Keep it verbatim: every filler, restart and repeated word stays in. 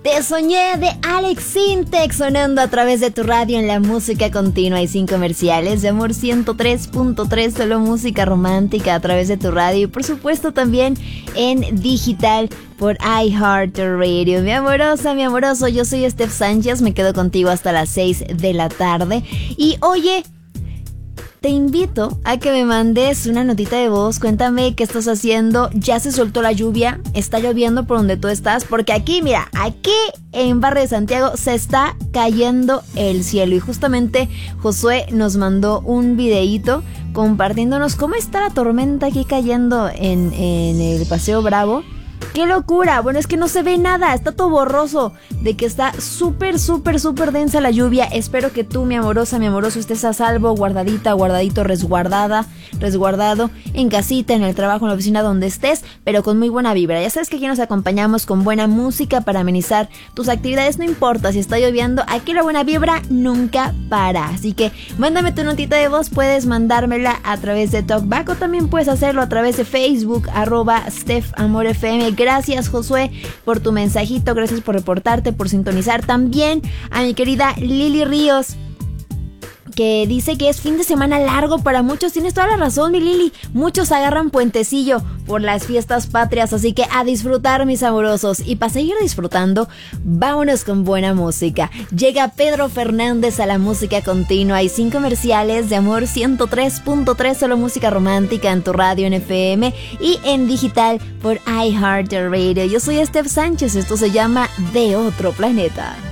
Te soñé de Alex Sintek sonando a través de tu radio en la música continua y sin comerciales de Amor ciento tres punto tres, solo música romántica a través de tu radio y por supuesto también en digital por iHeartRadio. Mi amorosa, mi amoroso, yo soy Steph Sánchez, me quedo contigo hasta las seis de la tarde y oye, te invito a que me mandes una notita de voz. Cuéntame qué estás haciendo. ¿Ya se soltó la lluvia? ¿Está lloviendo por donde tú estás? Porque aquí, mira, aquí en Barrio de Santiago se está cayendo el cielo. Y justamente Josué nos mandó un videíto compartiéndonos cómo está la tormenta aquí cayendo en, en el Paseo Bravo. ¡Qué locura! Bueno, es que no se ve nada, está todo borroso, de que está súper, súper, súper densa la lluvia. Espero que tú, mi amorosa, mi amoroso, estés a salvo, guardadita, guardadito, resguardada, resguardado, en casita, en el trabajo, en la oficina, donde estés, pero con muy buena vibra. Ya sabes que aquí nos acompañamos con buena música para amenizar tus actividades, no importa si está lloviendo, aquí la buena vibra nunca para. Así que mándame tu notita de voz, puedes mandármela a través de TalkBack o también puedes hacerlo a través de Facebook, arroba Steph Amor F M. Gracias, Josué, por tu mensajito, gracias por reportarte, por sintonizar. También a mi querida Lili Ríos, que dice que es fin de semana largo para muchos. Tienes toda la razón, mi Lili. Muchos agarran puentecillo por las fiestas patrias, así que a disfrutar, mis amorosos. Y para seguir disfrutando, vámonos con buena música. Llega Pedro Fernández a la música continua y sin comerciales de Amor ciento tres punto tres, solo música romántica en tu radio en F M y en digital por iHeartRadio. Yo soy Steph Sánchez, esto se llama De Otro Planeta.